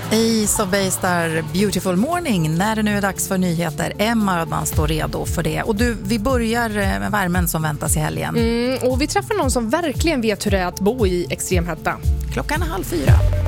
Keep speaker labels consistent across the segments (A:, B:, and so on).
A: Ace of Base där, Beautiful Morning, när det nu är dags för nyheter. Emma Ödman står redo för det. Och du, vi börjar med värmen som väntas i helgen.
B: Och vi träffar någon som verkligen vet hur det är att bo i extremhetta.
A: Klockan är 3:30.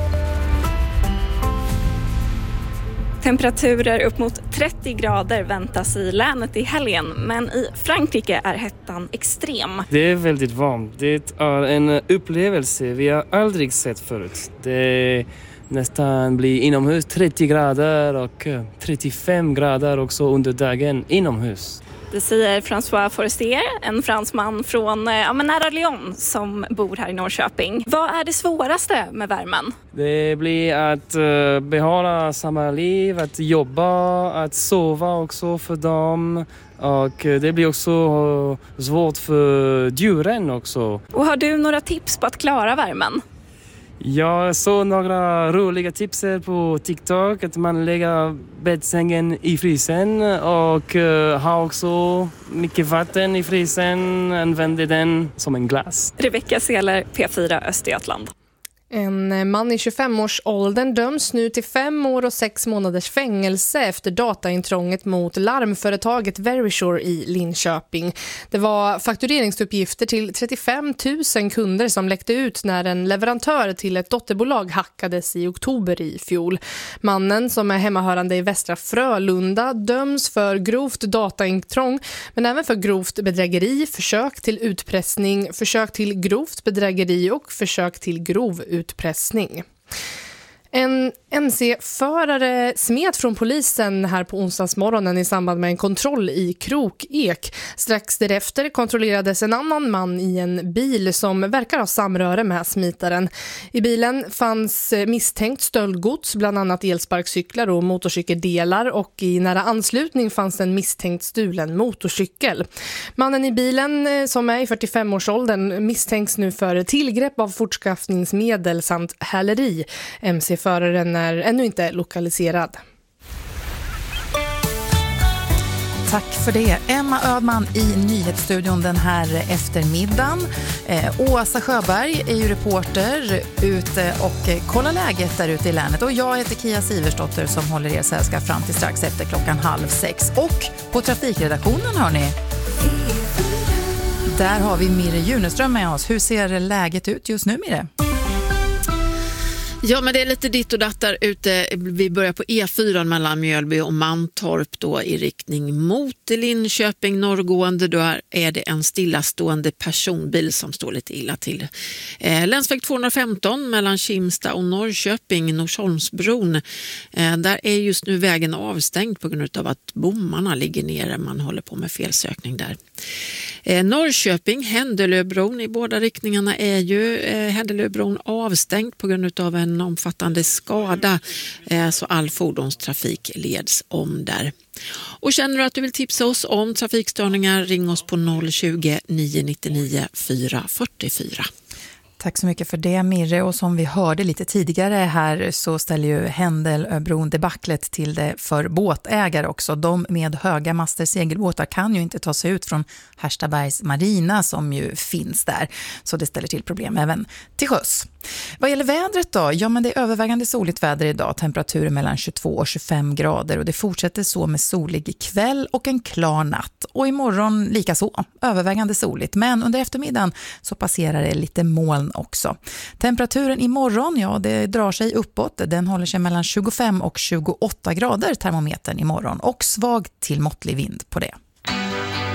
C: Temperaturer upp mot 30 grader väntas i länet i helgen, men i Frankrike är hettan extrem.
D: Det är väldigt varmt. Det är en upplevelse vi har aldrig sett förut. Det nästan blir inomhus 30 grader och 35 grader också under dagen inomhus.
C: Det säger François Forestier, en fransman från nära Lyon som bor här i Norrköping. Vad är det svåraste med värmen?
D: Det blir att behålla samma liv, att jobba, att sova också för dem. Och det blir också svårt för djuren också.
C: Och har du några tips på att klara värmen?
D: Jag såg några roliga tips på TikTok. Att man lägger bäddsängen i frysen och har också mycket vatten i frysen. Använder den som en glass.
C: Rebecka Seler, P4 Östergötland.
B: En man i 25-årsåldern döms nu till 5 år och 6 månaders fängelse efter dataintrånget mot larmföretaget Verisure i Linköping. Det var faktureringsuppgifter till 35 000 kunder som läckte ut när en leverantör till ett dotterbolag hackades i oktober i fjol. Mannen, som är hemmahörande i Västra Frölunda, döms för grovt dataintrång men även för grovt bedrägeri, försök till utpressning, försök till grovt bedrägeri och försök till grov utpressning. En MC-förare smet från polisen här på onsdagsmorgonen i samband med en kontroll i Krokek. Strax därefter kontrollerades en annan man i en bil som verkar ha samröre med smitaren. I bilen fanns misstänkt stöldgods, bland annat elsparkcyklar och motorcykeldelar, och i nära anslutning fanns en misstänkt stulen motorcykel. Mannen i bilen, som är i 45-årsåldern, misstänks nu för tillgrepp av fortskaffningsmedel samt häleri. MC-föraren är ännu inte lokaliserad.
A: Tack för det. Emma Ödman i nyhetsstudion den här eftermiddagen. Åsa Sjöberg är ju reporter ute och kollar läget där ute i länet. Och jag heter Kia Siversdotter som håller er sällskap fram till strax efter 5:30. Och på trafikredaktionen, hörni, där har vi Mirre Juneström med oss. Hur ser läget ut just nu, Mirre?
E: Ja, men det är lite ditt och datt där ute. Vi börjar på E4 mellan Mjölby och Mantorp då i riktning mot Linköping norrgående. Då är det en stillastående personbil som står lite illa till. Länsväg 215 mellan Kimsta och Norrköping, Norsholmsbron. Där är just nu vägen avstängd på grund av att bommarna ligger nere. Man håller på med felsökning där. Norrköping, Händelöbron i båda riktningarna är ju Händelöbron avstängd på grund av en omfattande skada, så all fordonstrafik leds om där. Och känner du att du vill tipsa oss om trafikstörningar, ring oss på 020 999 444.
A: Tack så mycket för det, Mirre. Och som vi hörde lite tidigare här så ställer ju Händelöbron debaclet till det för båtägare också. De med höga master segelbåtar kan ju inte ta sig ut från Härstabergs marina som ju finns där. Så det ställer till problem även till sjöss. Vad gäller vädret då? Ja, men det är övervägande soligt väder idag. Temperaturer mellan 22 och 25 grader och det fortsätter så med solig kväll och en klar natt. Och imorgon lika så, övervägande soligt. Men under eftermiddagen så passerar det lite moln också. Temperaturen imorgon, ja, det drar sig uppåt. Den håller sig mellan 25 och 28 grader termometern imorgon och svag till måttlig vind på det.